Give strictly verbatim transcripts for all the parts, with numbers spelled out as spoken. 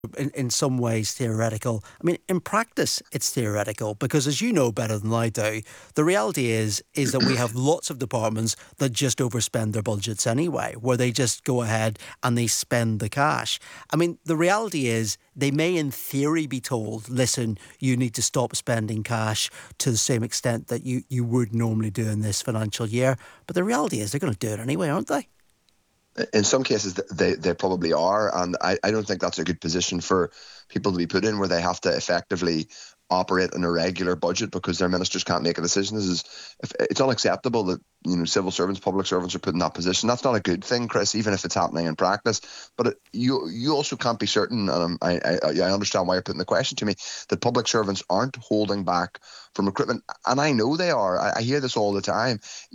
in, in some ways theoretical. I mean, in practice, it's theoretical because, as you know better than I do, the reality is is that we have lots of departments that just overspend their budgets anyway, where they just go ahead and they spend the cash. I mean, the reality is they may, in theory, be told, "Listen, you need to stop spending cash to the same extent that you you would normally do in this financial year." But the reality is they're going to do it anyway, aren't they? In some cases, they, they probably are. And I, I don't think that's a good position for people to be put in, where they have to effectively operate in a regular budget because their ministers can't make a decision. This is, if, it's unacceptable that, you know, civil servants, public servants are put in that position. That's not a good thing, Chris, even if it's happening in practice. But it, you you also can't be certain, and I, I I understand why you're putting the question to me, that public servants aren't holding back from recruitment. And I know they are. I, I hear this all the time.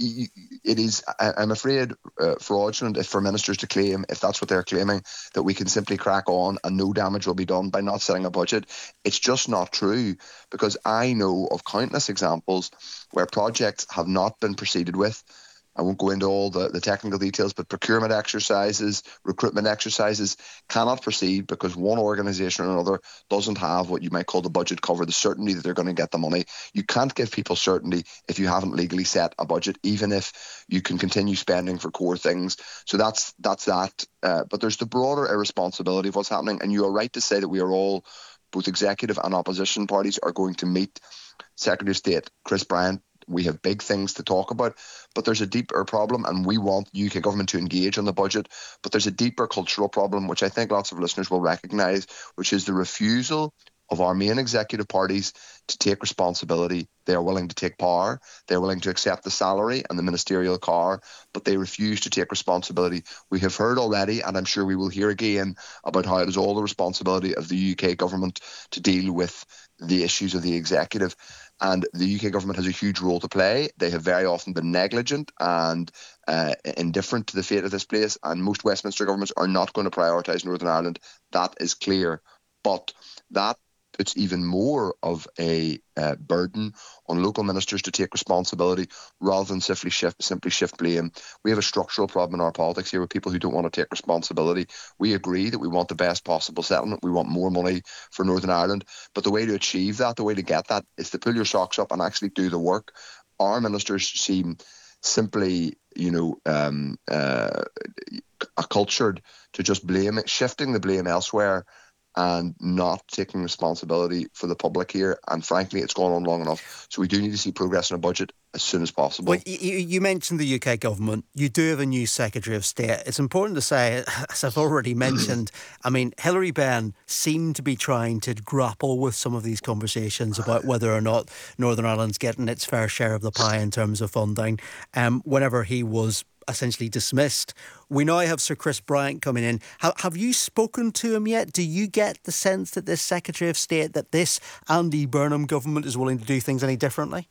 It is, I, I'm afraid, uh, fraudulent if for ministers to claim, if that's what they're claiming, that we can simply crack on and no damage will be done by not setting a budget. It's just not true, because I know of countless examples where projects have not been proceeded with. I won't go into all the, the technical details, but procurement exercises, recruitment exercises cannot proceed because one organisation or another doesn't have what you might call the budget cover, the certainty that they're going to get the money. You can't give people certainty if you haven't legally set a budget, even if you can continue spending for core things. So that's that's that. Uh, but there's the broader irresponsibility of what's happening. And you are right to say that we are all, both executive and opposition parties, are going to meet Secretary of State Chris Bryant. We have big things to talk about, but there's a deeper problem, and we want the U K government to engage on the budget. But there's a deeper cultural problem, which I think lots of listeners will recognise, which is the refusal of our main executive parties to take responsibility. They are willing to take power. They're willing to accept the salary and the ministerial car, but they refuse to take responsibility. We have heard already, and I'm sure we will hear again, about how it is all the responsibility of the U K government to deal with the issues of the executive. And the U K government has a huge role to play. They have very often been negligent and uh, indifferent to the fate of this place. And most Westminster governments are not going to prioritise Northern Ireland. That is clear. But that puts even more of a uh, burden on local ministers to take responsibility rather than simply shift, simply shift blame. We have a structural problem in our politics here with people who don't want to take responsibility. We agree that we want the best possible settlement. We want more money for Northern Ireland. But the way to achieve that, the way to get that, is to pull your socks up and actually do the work. Our ministers seem simply, you know, um, uh, accultured to just blame it, shifting the blame elsewhere, and not taking responsibility for the public here. And frankly, it's gone on long enough. So we do need to see progress in a budget as soon as possible. Well, you, you mentioned the U K government. You do have a new Secretary of State. It's important to say, as I've already mentioned, I mean, Hilary Benn seemed to be trying to grapple with some of these conversations about whether or not Northern Ireland's getting its fair share of the pie in terms of funding. Um, whenever he was essentially dismissed. We now have Sir Chris Bryant coming in. Have, have you spoken to him yet? Do you get the sense that this Secretary of State, that this Andy Burnham government is willing to do things any differently?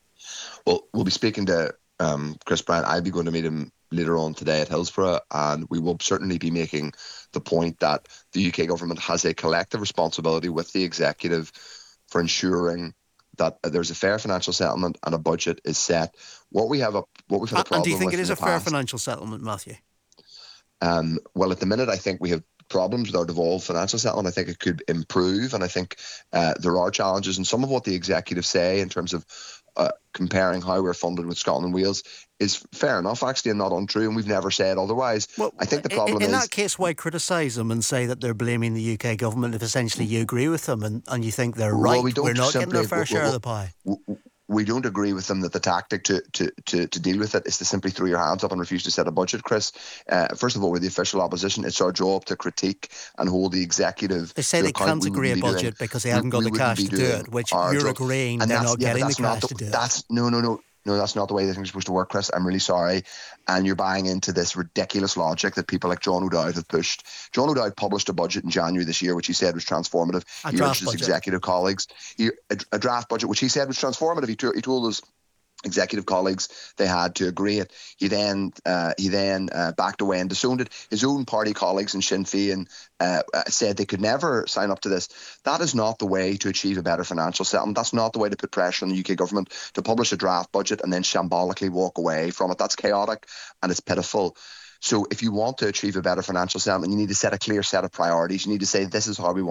Well, we'll be speaking to um, Chris Bryant. I'll be going to meet him later on today at Hillsborough, and we will certainly be making the point that the U K government has a collective responsibility with the executive for ensuring that there's a fair financial settlement and a budget is set. What we have a what we've had a problem with. And do you think it is a fair past, financial settlement, Matthew? Um, well, at the minute, I think we have problems with our devolved financial settlement. I think it could improve, and I think uh, there are challenges. And some of what the executive say in terms of uh, comparing how we're funded with Scotland and Wales is fair enough, actually, and not untrue, and we've never said otherwise. Well, I think the problem in, in is... In that case, why criticise them and say that they're blaming the U K government if essentially you agree with them and, and you think they're well, right? We don't we're not simply, getting our fair well, share well, of the pie. Well, we don't agree with them that the tactic to, to, to, to deal with it is to simply throw your hands up and refuse to set a budget, Chris. Uh, first of all, we're the official opposition. It's our job to critique and hold the executive. They say they can't agree a budget doing, because they haven't got we the cash to do doing it, which our you're job. agreeing And they're not yeah, getting the cash the, to do it. That's no, no, no. No, that's not the way things are supposed to work, Chris. I'm really sorry. And you're buying into this ridiculous logic that people like John O'Dowd have pushed. John O'Dowd published a budget in January this year, which he said was transformative. A he draft urged his budget. executive colleagues. He, a, a draft budget, which he said was transformative. He, t- he told us executive colleagues they had to agree it. He then uh, he then uh, backed away and disowned it. His own party colleagues in Sinn Féin uh, uh, said they could never sign up to this. That is not the way to achieve a better financial settlement. That's not the way to put pressure on the U K government to publish a draft budget and then shambolically walk away from it. That's chaotic and it's pitiful. So if you want to achieve a better financial settlement, you need to set a clear set of priorities. You need to say, this is how we want